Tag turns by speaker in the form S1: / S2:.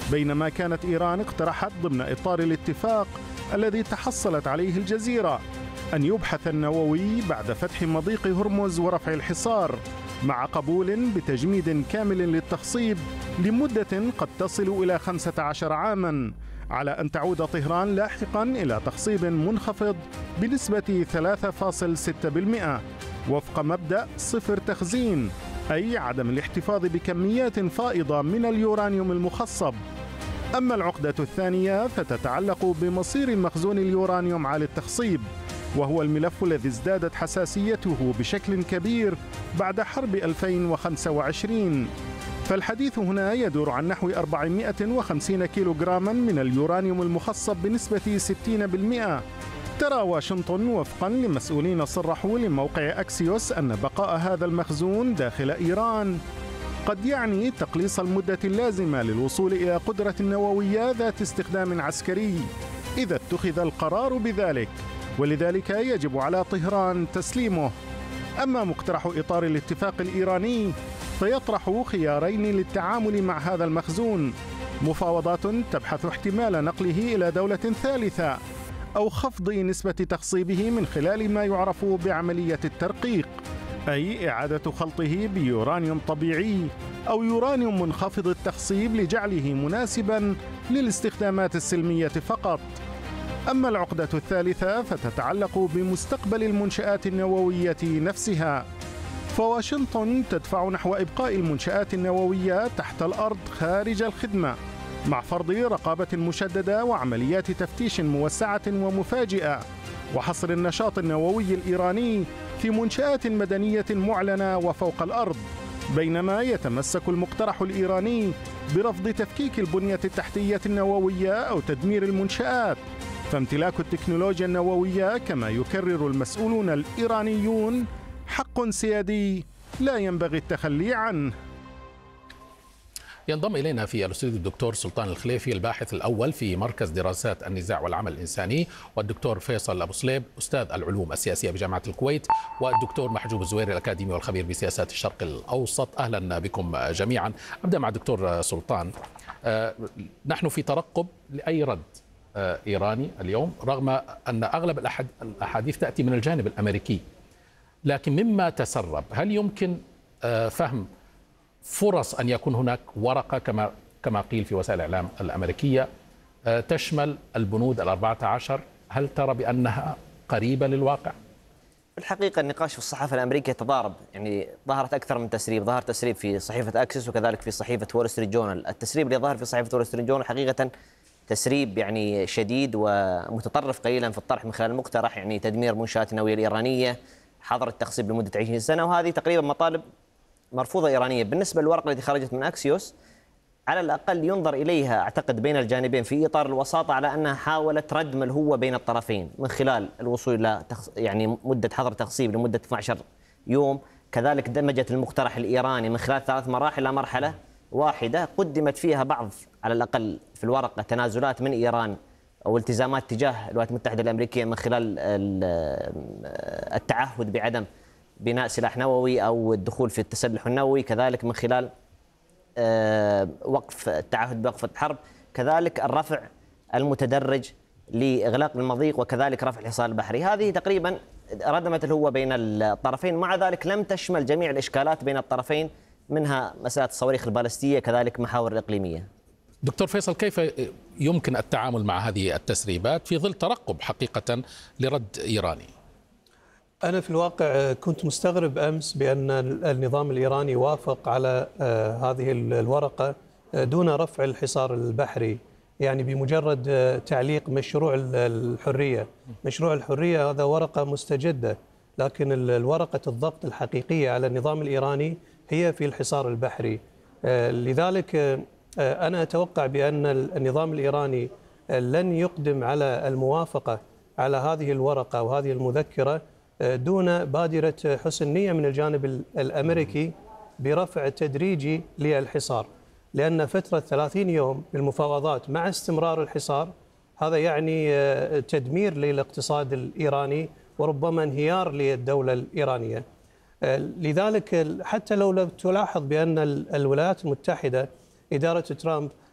S1: بينما كانت إيران اقترحت ضمن إطار الاتفاق الذي تحصلت عليه الجزيرة أن يبحث النووي بعد فتح مضيق هرمز ورفع الحصار، مع قبول بتجميد كامل للتخصيب لمدة قد تصل إلى 15 عاماً، على أن تعود طهران لاحقاً إلى تخصيب منخفض بنسبة 3.6% وفق مبدأ صفر تخزين، أي عدم الاحتفاظ بكميات فائضة من اليورانيوم المخصب. أما العقدة الثانية فتتعلق بمصير مخزون اليورانيوم عالي التخصيب، وهو الملف الذي ازدادت حساسيته بشكل كبير بعد حرب 2025. فالحديث هنا يدور عن نحو 450 كيلوغراما من اليورانيوم المخصب بنسبة 60%. ترى واشنطن وفقا لمسؤولين صرحوا لموقع أكسيوس أن بقاء هذا المخزون داخل إيران قد يعني تقليص المدة اللازمة للوصول إلى قدرة نووية ذات استخدام عسكري إذا اتخذ القرار بذلك، ولذلك يجب على طهران تسليمه. أما مقترح إطار الاتفاق الإيراني فيطرح خيارين للتعامل مع هذا المخزون: مفاوضات تبحث احتمال نقله إلى دولة ثالثة، أو خفض نسبة تخصيبه من خلال ما يعرف بعملية الترقيق، أي إعادة خلطه بيورانيوم طبيعي أو يورانيوم منخفض التخصيب لجعله مناسباً للاستخدامات السلمية فقط. أما العقدة الثالثة فتتعلق بمستقبل المنشآت النووية نفسها، فواشنطن تدفع نحو إبقاء المنشآت النووية تحت الأرض خارج الخدمة، مع فرض رقابة مشددة وعمليات تفتيش موسعة ومفاجئة، وحصر النشاط النووي الإيراني في منشآت مدنية معلنة وفوق الأرض، بينما يتمسك المقترح الإيراني برفض تفكيك البنية التحتية النووية أو تدمير المنشآت. فامتلاك التكنولوجيا النووية كما يكرر المسؤولون الإيرانيون حق سيادي لا ينبغي التخلي عنه.
S2: ينضم إلينا في الاستوديو الدكتور سلطان الخليفي، الباحث الأول في مركز دراسات النزاع والعمل الإنساني، والدكتور فيصل أبو صليب أستاذ العلوم السياسية بجامعة الكويت، والدكتور محجوب الزويري الأكاديمي والخبير بسياسات الشرق الأوسط. أهلا بكم جميعا. أبدأ مع الدكتور سلطان. نحن في ترقب لأي رد إيراني اليوم، رغم أن أغلب الأحاديث تأتي من الجانب الأمريكي، لكن مما تسرب هل يمكن فهم فرص أن يكون هناك ورقة كما قيل في وسائل الإعلام الأمريكية تشمل البنود ال14؟ هل ترى بأنها قريبة للواقع؟
S3: في الحقيقة النقاش في الصحافة الأمريكية تضارب، يعني ظهرت أكثر من تسريب. ظهر تسريب في صحيفة أكسس وكذلك في صحيفة وول ستريت جورنال. التسريب اللي ظهر في صحيفة وول ستريت جورنال حقيقة تسريب يعني شديد ومتطرف قليلا في الطرح من خلال المقترح، يعني تدمير منشآت النووية الإيرانية، حظر التخصيب لمدة 20 سنة، وهذه تقريبا مطالب مرفوضة إيرانية. بالنسبة للورقة التي خرجت من أكسيوس، على الأقل ينظر إليها أعتقد بين الجانبين في إطار الوساطة، على أنها حاولت ردم الهوة بين الطرفين من خلال الوصول إلى يعني مدة حظر تخصيب لمدة 12 يوم. كذلك دمجت المقترح الإيراني من خلال 3 مراحل إلى مرحلة واحدة قدمت فيها بعض على الأقل في الورقة تنازلات من إيران أو التزامات تجاه الولايات المتحدة الأمريكية من خلال التعهد بعدم بناء سلاح نووي أو الدخول في التسلح النووي، كذلك من خلال وقف التعهد بوقف الحرب، كذلك الرفع المتدرج لإغلاق المضيق، وكذلك رفع الحصار البحري. هذه تقريبا ردمت الهوة بين الطرفين. مع ذلك لم تشمل جميع الإشكالات بين الطرفين، منها مسألة الصواريخ البالستية كذلك محاور الإقليمية.
S2: دكتور فيصل، كيف يمكن التعامل مع هذه التسريبات في ظل ترقب حقيقة لرد إيراني؟
S4: أنا في الواقع كنت مستغرب أمس بأن النظام الإيراني وافق على هذه الورقة دون رفع الحصار البحري، يعني بمجرد تعليق مشروع الحرية. مشروع الحرية هذا ورقة مستجدة، لكن الورقة الضغط الحقيقية على النظام الإيراني هي في الحصار البحري. لذلك أنا أتوقع بأن النظام الإيراني لن يقدم على الموافقة على هذه الورقة وهذه المذكرة دون بادرة حسن نية من الجانب الأمريكي برفع تدريجي للحصار، لأن فترة 30 يوم بالمفاوضات مع استمرار الحصار هذا يعني تدمير للاقتصاد الإيراني وربما انهيار للدولة الإيرانية. لذلك حتى لو تلاحظ بأن الولايات المتحدة إدارة ترامب